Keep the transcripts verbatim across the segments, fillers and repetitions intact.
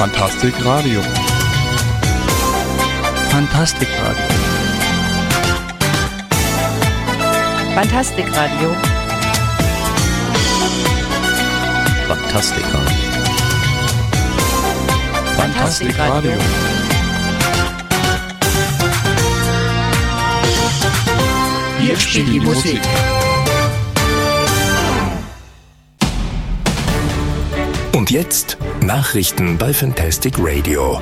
Fantastik Radio. Fantastik Radio. Fantastik Radio. Fantastik Radio. Fantastik Radio. Hier spielt die Musik. Und jetzt Nachrichten bei Fantastic Radio.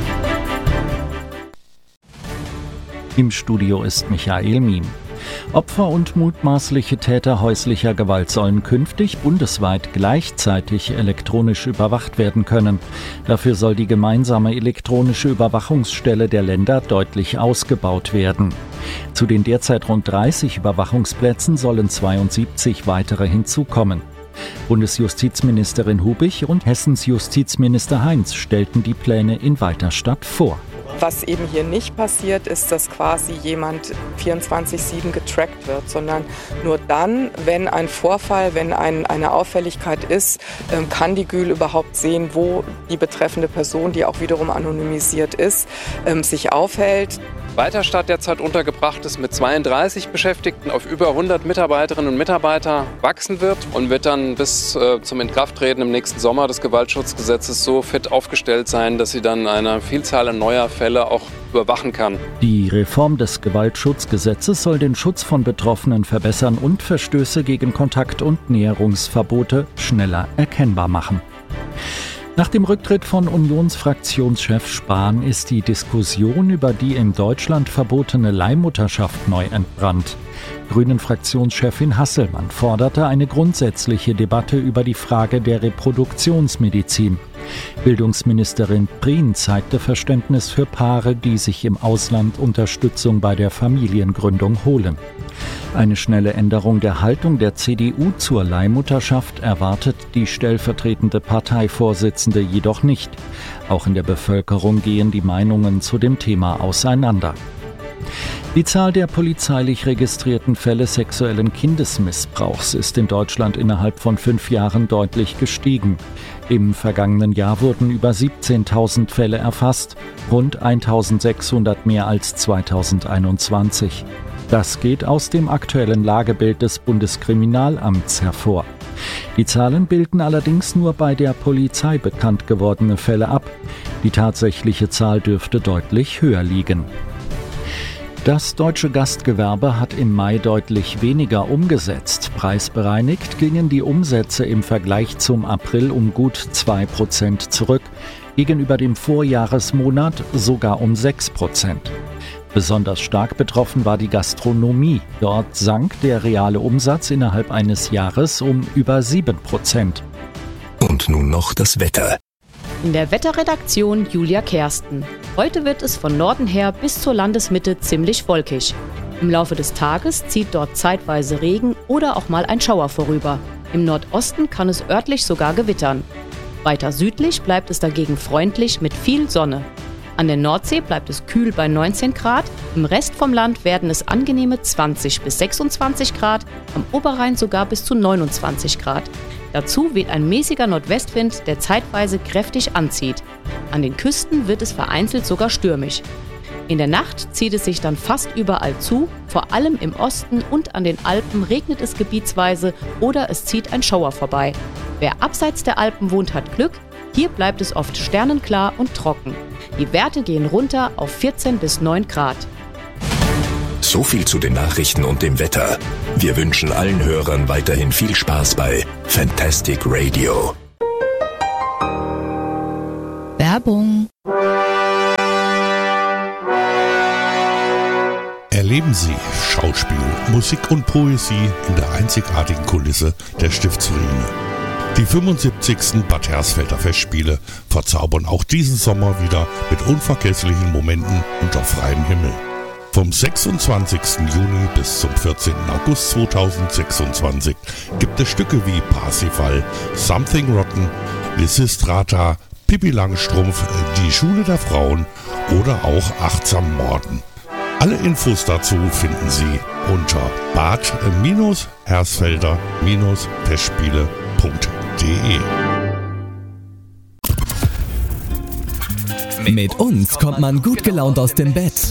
Im Studio ist Michael Miem. Opfer und mutmaßliche Täter häuslicher Gewalt sollen künftig bundesweit gleichzeitig elektronisch überwacht werden können. Dafür soll die gemeinsame elektronische Überwachungsstelle der Länder deutlich ausgebaut werden. Zu den derzeit rund dreißig Überwachungsplätzen sollen zweiundsiebzig weitere hinzukommen. Bundesjustizministerin Hubich und Hessens Justizminister Heinz stellten die Pläne in Weiterstadt vor. Was eben hier nicht passiert, ist, dass quasi jemand vierundzwanzig sieben getrackt wird, sondern nur dann, wenn ein Vorfall, wenn ein, eine Auffälligkeit ist, kann die G Ü L überhaupt sehen, wo die betreffende Person, die auch wiederum anonymisiert ist, sich aufhält. Weiterstadt derzeit untergebracht ist mit zweiunddreißig Beschäftigten auf über hundert Mitarbeiterinnen und Mitarbeiter wachsen wird und wird dann bis äh, zum Inkrafttreten im nächsten Sommer des Gewaltschutzgesetzes so fit aufgestellt sein, dass sie dann eine Vielzahl an neuer Fälle auch überwachen kann. Die Reform des Gewaltschutzgesetzes soll den Schutz von Betroffenen verbessern und Verstöße gegen Kontakt- und Näherungsverbote schneller erkennbar machen. Nach dem Rücktritt von Unionsfraktionschef Spahn ist die Diskussion über die in Deutschland verbotene Leihmutterschaft neu entbrannt. Grünen-Fraktionschefin Hasselmann forderte eine grundsätzliche Debatte über die Frage der Reproduktionsmedizin. Bildungsministerin Prien zeigte Verständnis für Paare, die sich im Ausland Unterstützung bei der Familiengründung holen. Eine schnelle Änderung der Haltung der C D U zur Leihmutterschaft erwartet die stellvertretende Parteivorsitzende jedoch nicht. Auch in der Bevölkerung gehen die Meinungen zu dem Thema auseinander. Die Zahl der polizeilich registrierten Fälle sexuellen Kindesmissbrauchs ist in Deutschland innerhalb von fünf Jahren deutlich gestiegen. Im vergangenen Jahr wurden über siebzehntausend Fälle erfasst, rund eintausendsechshundert mehr als zweitausendeinundzwanzig. Das geht aus dem aktuellen Lagebild des Bundeskriminalamts hervor. Die Zahlen bilden allerdings nur bei der Polizei bekannt gewordene Fälle ab. Die tatsächliche Zahl dürfte deutlich höher liegen. Das deutsche Gastgewerbe hat im Mai deutlich weniger umgesetzt. Preisbereinigt gingen die Umsätze im Vergleich zum April um gut zwei Prozent zurück, gegenüber dem Vorjahresmonat sogar um sechs Prozent. Besonders stark betroffen war die Gastronomie. Dort sank der reale Umsatz innerhalb eines Jahres um über sieben Prozent. Und nun noch das Wetter. In der Wetterredaktion Julia Kersten. Heute wird es von Norden her bis zur Landesmitte ziemlich wolkig. Im Laufe des Tages zieht dort zeitweise Regen oder auch mal ein Schauer vorüber. Im Nordosten kann es örtlich sogar gewittern. Weiter südlich bleibt es dagegen freundlich mit viel Sonne. An der Nordsee bleibt es kühl bei neunzehn Grad, im Rest vom Land werden es angenehme zwanzig bis sechsundzwanzig Grad, am Oberrhein sogar bis zu neunundzwanzig Grad. Dazu weht ein mäßiger Nordwestwind, der zeitweise kräftig anzieht. An den Küsten wird es vereinzelt sogar stürmisch. In der Nacht zieht es sich dann fast überall zu, vor allem im Osten und an den Alpen regnet es gebietsweise oder es zieht ein Schauer vorbei. Wer abseits der Alpen wohnt, hat Glück, hier bleibt es oft sternenklar und trocken. Die Werte gehen runter auf vierzehn bis neun Grad. So viel zu den Nachrichten und dem Wetter. Wir wünschen allen Hörern weiterhin viel Spaß bei Fantastic Radio. Werbung. Erleben Sie Schauspiel, Musik und Poesie in der einzigartigen Kulisse der Stiftsruine. Die fünfundsiebzigsten Bad Hersfelder Festspiele verzaubern auch diesen Sommer wieder mit unvergesslichen Momenten unter freiem Himmel. Vom sechsundzwanzigsten Juni bis zum vierzehnten August zweitausendsechsundzwanzig gibt es Stücke wie Parsifal, Something Rotten, Lysistrata, Pippi Langstrumpf, Die Schule der Frauen oder auch Achtsam Morden. Alle Infos dazu finden Sie unter bad Hersfelder Festspiele punkt de. Mit uns kommt man gut gelaunt aus dem Bett.